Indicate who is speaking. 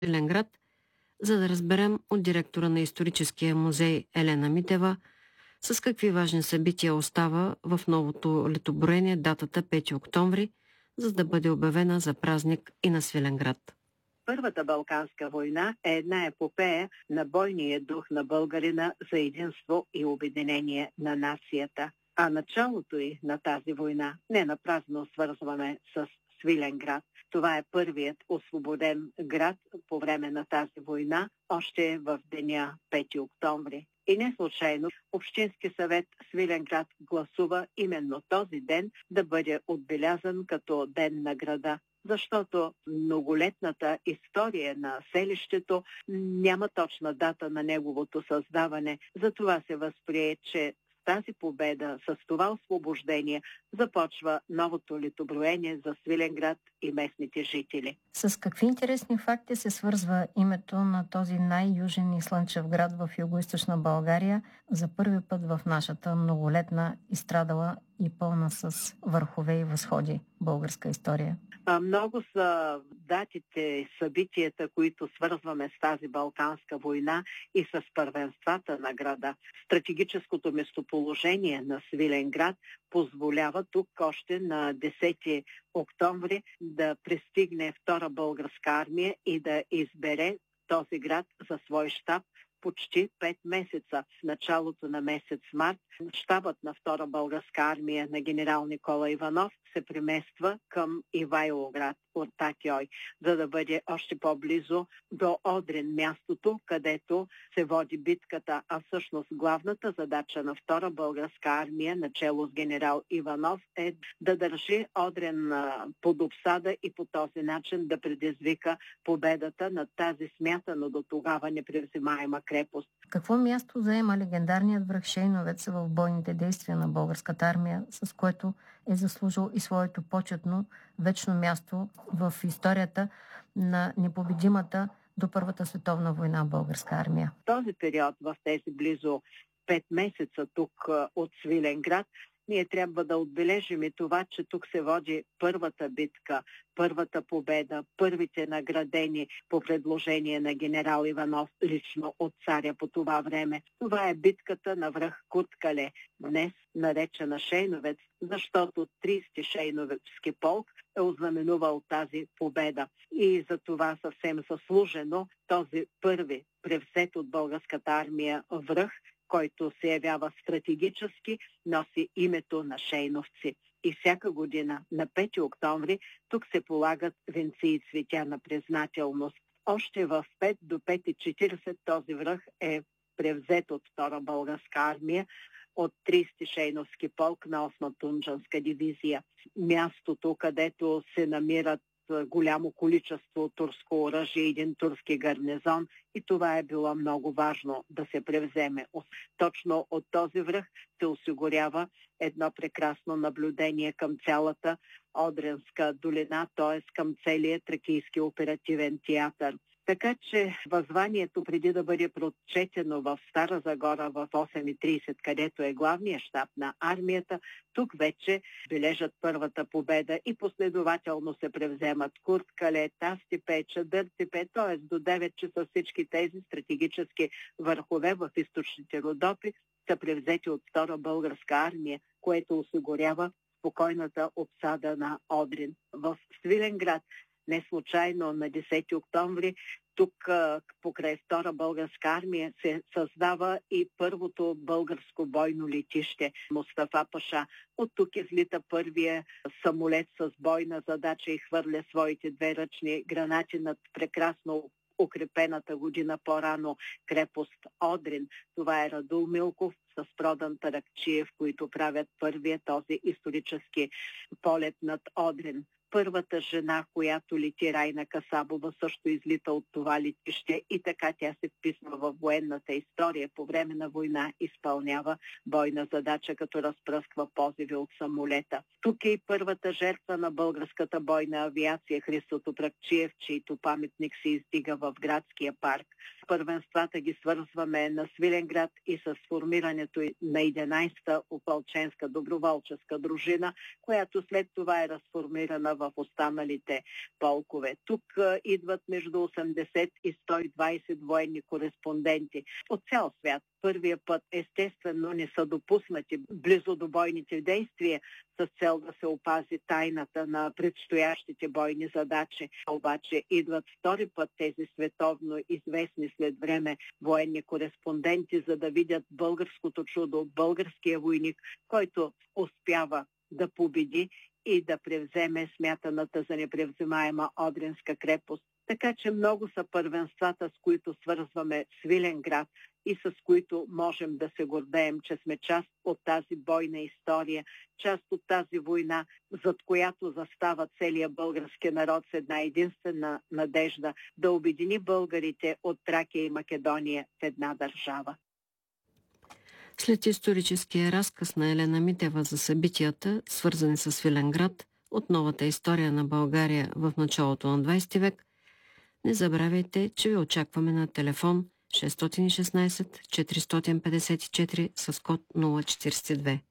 Speaker 1: Свиленград, за да разберем от директора на историческия музей Елена Митева с какви важни събития остава в новото летоброение датата 5 октомври, за да бъде обявена за празник и на Свиленград.
Speaker 2: Първата Балканска война е една епопея на бойния дух на българина за единство и обединение на нацията. А началото й на тази война не напразно свързваме с Свиленград. Това е първият освободен град по време на тази война, още в деня 5 октомври. И не случайно Общински съвет Свиленград гласува именно този ден да бъде отбелязан като ден на града, защото многолетната история на селището няма точна дата на неговото създаване. Затова се възприе, че с тази победа, с това освобождение, започва новото летоброение за Свиленград и местните жители.
Speaker 3: С какви интересни факти се свързва името на този най-южен и слънчев град в югоизточна България за първи път в нашата многолетна, изстрадала и пълна с върхове и възходи българска история?
Speaker 2: Много са датите и събитията, които свързваме с тази Балканска война и с първенствата на града. Стратегическото местоположение на Свиленград позволява тук още на 10 октомври да пристигне Втора българска армия и да избере този град за свой щаб почти 5 месеца. В началото на месец март щабът на Втора българска армия на генерал Никола Иванов се премества към Ивайловград, Ортакьой, за да бъде още по-близо до Одрин, мястото, където се води битката, а всъщност главната задача на Втора българска армия, начело с генерал Иванов, е да държи Одрин под обсада и по този начин да предизвика победата над тази смятано до тогава непревзимаема крепост.
Speaker 3: Какво място заема легендарният връх Шейновец в бойните действия на българската армия, с което е заслужил и своето почетно вечно място в историята на непобедимата до Първата световна война българска армия?
Speaker 2: Този период, в тези близо 5 месеца тук от Свиленград, ние трябва да отбележим и това, че тук се води първата битка, първата победа, първите наградени по предложение на генерал Иванов лично от царя по това време. Това е битката на връх Курткале, днес наречена Шейновец, защото 30-ти Шейновецки полк е ознаменувал тази победа. И за това съвсем заслужено този първи превзет от българската армия връх, който се явява стратегически, носи името на Шейновци. И всяка година на 5 октомври тук се полагат венци и цветя на признателност. Още в 5 до 5:40 този връх е превзет от Втора българска армия от 30-ти Шейновски полк на 8-та Тунджанска дивизия. Мястото, където се намират голямо количество турско оръжие, един турски гарнизон, и това е било много важно да се превземе. Точно от този връх се осигурява едно прекрасно наблюдение към цялата Одринска долина, т.е. към целия Тракийски оперативен театър. Така че възванието, преди да бъде прочетено в Стара Загора в 8:30, където е главният щаб на армията, тук вече бележат първата победа и последователно се превземат Курткале, Тастипе, Чадъртипе, т.е. до 9 часа всички тези стратегически върхове в източните Родопи са превзети от Втора българска армия, което осигурява спокойната обсада на Одрин. В Свиленград не случайно на 10 октомври тук покрай Втора българска армия се създава и първото българско бойно летище Мустафа Паша. От тук излита първия самолет с бойна задача и хвърля своите 2 ръчни гранати над прекрасно укрепената година по-рано крепост Одрин. Това е Радул Милков с Продан Таракчиев, които правят първия този исторически полет над Одрин. Първата жена, която лети, Райна Касабова, също излита от това летище и така тя се вписва в военната история. По време на война изпълнява бойна задача, като разпръсква позиви от самолета. Тук е и първата жертва на българската бойна авиация Христо Топракчиев, чийто паметник се издига в градския парк. Първенствата ги свързваме на Свиленград и с формирането на 11-та опълченска доброволческа дружина, която след това е разформирана в останалите полкове. Тук идват между 80 и 120 военни кореспонденти от цял свят. Първия път естествено не са допуснати близо до бойните действия с цел да се опази тайната на предстоящите бойни задачи. Обаче идват втори път тези световно известни след време военни кореспонденти, за да видят българското чудо, българския войник, който успява да победи и да превземе смятаната за непревземаема Одринска крепост. Така че много са първенствата, с които свързваме Свиленград и с които можем да се гордеем, че сме част от тази бойна история, част от тази война, зад която застава целият български народ с една единствена надежда да обедини българите от Тракия и Македония в една държава.
Speaker 1: След историческия разказ на Елена Митева за събитията, свързани с Свиленград, от новата история на България в началото на 20 век, не забравяйте, че ви очакваме на телефон 616 454 с код 042.